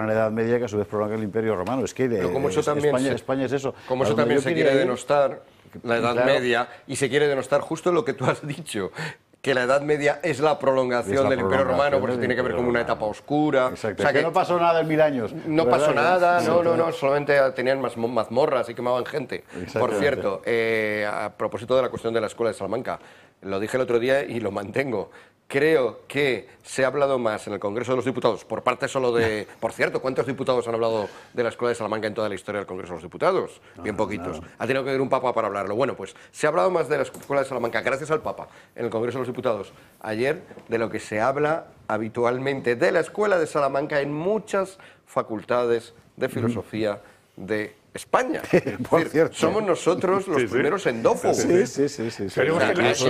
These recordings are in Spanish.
Gran Edad Media que a su vez prolonga el Imperio Romano. Es que España es eso. Como eso también se quiere denostar la Edad Media, y se quiere denostar justo lo que tú has dicho, que la Edad Media es la prolongación del Imperio Romano, porque tiene que ver con una etapa oscura. Exacto. O sea, que no pasó nada en 1000 años. No pasó nada, no, solamente tenían más mazmorras y quemaban gente. Por cierto, a propósito de la cuestión de la Escuela de Salamanca, lo dije el otro día y lo mantengo. Creo que se ha hablado más en el Congreso de los Diputados, por parte solo de... Por cierto, ¿cuántos diputados han hablado de la Escuela de Salamanca en toda la historia del Congreso de los Diputados? Bien poquitos. Ha tenido que haber un Papa para hablarlo. Bueno, pues se ha hablado más de la Escuela de Salamanca, gracias al Papa, en el Congreso de los Diputados ayer, de lo que se habla habitualmente de la Escuela de Salamanca en muchas facultades de filosofía de España. Por cierto. Somos nosotros los primeros endófogos. Sí. Esperemos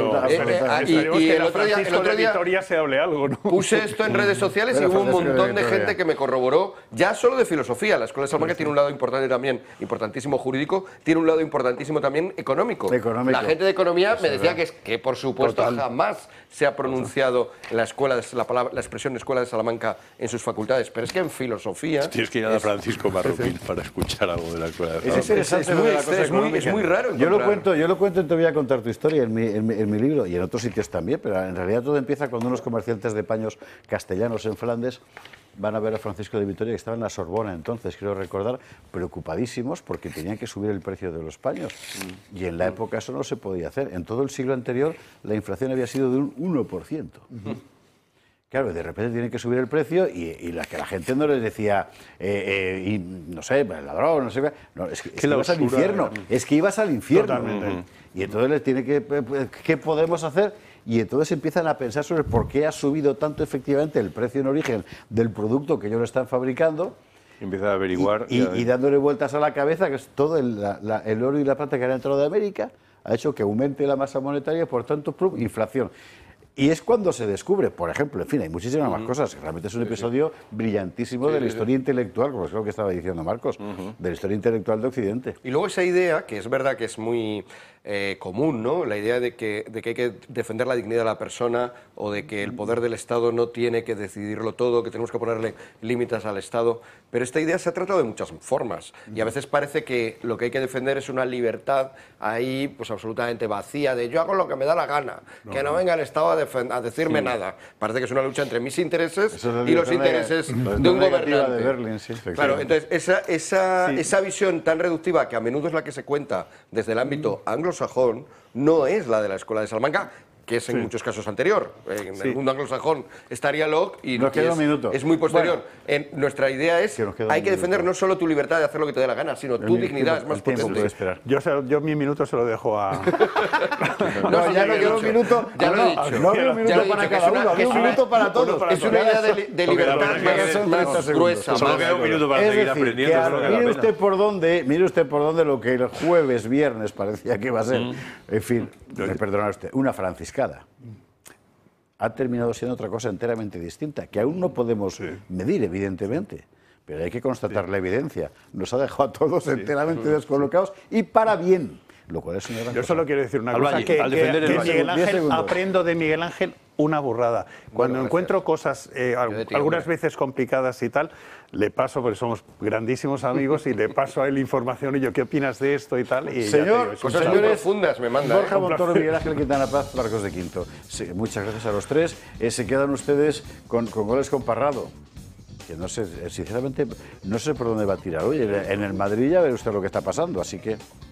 que el otro día de Vitoria se hable algo, ¿no? Puse esto en redes sociales y hubo un montón de gente que me corroboró, ya solo de filosofía. La Escuela de Salamanca tiene un lado importante también, importantísimo jurídico, tiene un lado importantísimo también económico. La gente de economía me decía que por supuesto jamás se ha pronunciado la expresión Escuela de Salamanca en sus facultades, pero es que en filosofía... Tienes que ir a Francisco Marroquín para escuchar algo de la Escuela de Salamanca. Es muy raro. Yo lo cuento y te voy a contar tu historia en mi libro y en otros sitios también, pero en realidad todo empieza cuando unos comerciantes de paños castellanos en Flandes van a ver a Francisco de Vitoria, que estaba en la Sorbona entonces, quiero recordar, preocupadísimos porque tenían que subir el precio de los paños. Y en la época eso no se podía hacer. En todo el siglo anterior la inflación había sido de un 1%. Claro, de repente tienen que subir el precio y la gente no les decía, no sé, el ladrón, no sé qué. No, es que ibas al infierno. Es que ibas al infierno. Totalmente. Y entonces les tiene que, ¿qué podemos hacer? Y entonces empiezan a pensar sobre por qué ha subido tanto efectivamente el precio en origen del producto que ellos lo están fabricando. Empieza a averiguar. Y dándole vueltas a la cabeza, que es todo el oro y la plata que han entrado de América, ha hecho que aumente la masa monetaria, por tanto, inflación. Y es cuando se descubre, por ejemplo, en fin, hay muchísimas más cosas. Realmente es un episodio brillantísimo de la historia intelectual, como es lo que estaba diciendo Marcos, de la historia intelectual de Occidente. Y luego esa idea, que es verdad que es muy común, ¿no? La idea de que hay que defender la dignidad de la persona o de que el poder del Estado no tiene que decidirlo todo, que tenemos que ponerle límites al Estado. Pero esta idea se ha tratado de muchas formas y a veces parece que lo que hay que defender es una libertad ahí pues absolutamente vacía, de yo hago lo que me da la gana, que no venga el Estado a decirme nada. Parece que es una lucha entre mis intereses y los intereses de un gobernante. De Berlín, sí, claro, entonces esa visión tan reductiva, que a menudo es la que se cuenta desde el ámbito anglosajón, no es la de la Escuela de Salamanca, que es en muchos casos anterior. En el mundo anglosajón estaría Locke y es muy posterior. Bueno, nuestra idea es hay que defender no solo tu libertad de hacer lo que te dé la gana, sino tu dignidad, es más potente. Yo mi minuto se lo dejo a... No, ya no quiero un minuto. Ya lo he dicho. No quiero un minuto para cada uno, había un minuto para todos. Es una idea de libertad más gruesa. Solo queda un minuto para seguir aprendiendo. Mire usted por dónde lo que el jueves, viernes parecía que iba a ser. En fin, me perdona usted, una franciscana ha terminado siendo otra cosa enteramente distinta, que aún no podemos medir, evidentemente, pero hay que constatar la evidencia. Nos ha dejado a todos enteramente descolocados y para bien, lo cual es una gran Yo solo quiero decir una cosa, que Miguel Ángel, aprendo de Miguel Ángel una burrada. Cuando encuentro cosas, algunas veces complicadas y tal, le paso, porque somos grandísimos amigos, y le paso a él información y yo, ¿qué opinas de esto y tal? Y señor, cosas muy profundas me manda. Borja Montoro, Miguel Ángel Quintana Paz, Marcos de Quinto. Sí, muchas gracias a los tres. Se quedan ustedes con goles con Parrado. Que no sé, sinceramente, no sé por dónde va a tirar. Oye, en el Madrid ya ve usted lo que está pasando, así que...